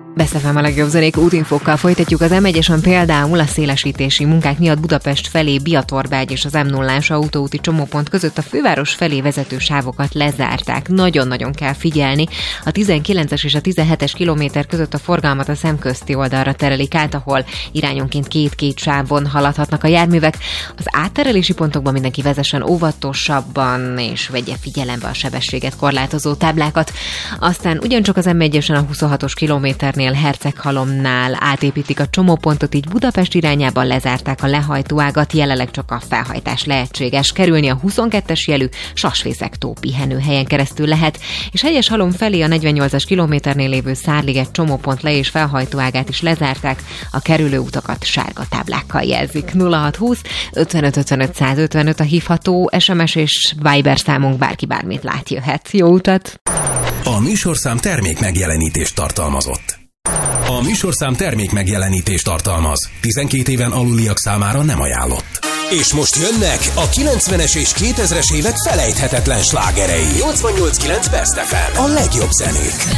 Beszélem a legjobb zenék útinfókkal folytatjuk. Az M1-esen például a szélesítési munkák miatt Budapest felé Biatorbágy és az M0-ás autóúti csomópont között a főváros felé vezető sávokat lezárták. Nagyon-nagyon kell figyelni. A 19-es és a 17-es kilométer között a forgalmat a szemközti oldalra terelik át, ahol irányonként két sávon haladhatnak a járművek. Az átterelési pontokban mindenki vezessen óvatosabban, és vegye figyelembe a sebességet korlátozó táblákat. Aztán ugyancsak az M1-esen a 26-os kilométernél Herceghalomnál átépítik a csomópontot, így Budapest irányában lezárták a lehajtóágat, jelenleg csak a felhajtás lehetséges. Kerülni a 22-es jelű Sasfészek-tó pihenőhelyen keresztül lehet, és Hegyeshalom felé a 48-as kilométernél lévő Szárliget csomópont le- és felhajtóágát is lezárták, a kerülő utakat sárga táblákkal jelzik. 0620 55 55 155 a hívható SMS és Viber számunk, bárki bármit lát, jöhet. Jó utat! A műsorszám termék megjelenítést tartalmazott. A műsorszám termék megjelenítést tartalmaz. 12 éven aluliak számára nem ajánlott. És most jönnek a 90-es és 2000-es évek felejthetetlen slágerei. 88.9 Best FM. A legjobb zenék.